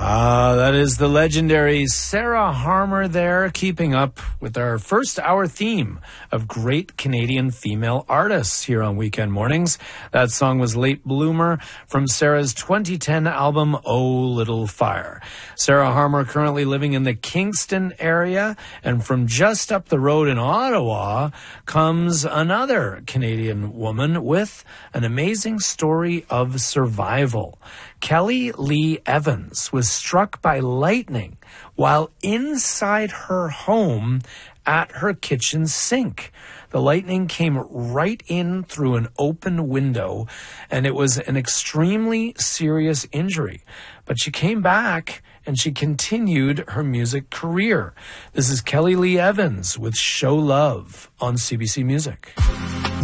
That is the legendary Sarah Harmer there, keeping up with our first hour theme of great Canadian female artists here on Weekend Mornings. That song was Late Bloomer from Sarah's 2010 album, Oh Little Fire. Sarah Harmer currently living in the Kingston area, and from just up the road in Ottawa comes another Canadian woman with an amazing story of survival. Kelly Lee Evans was struck by lightning while inside her home at her kitchen sink. The lightning came right in through an open window, and it was an extremely serious injury. But she came back and she continued her music career. This is Kelly Lee Evans with Show Love on CBC Music.